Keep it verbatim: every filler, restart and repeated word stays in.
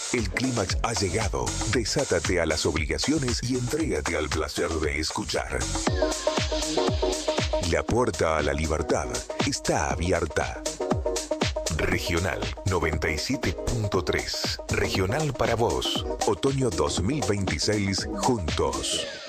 El clímax ha llegado. Desátate a las obligaciones y entrégate al placer de escuchar. La puerta a la libertad está abierta. Regional noventa y siete punto tres. Regional para vos. Otoño dos mil veintiséis juntos.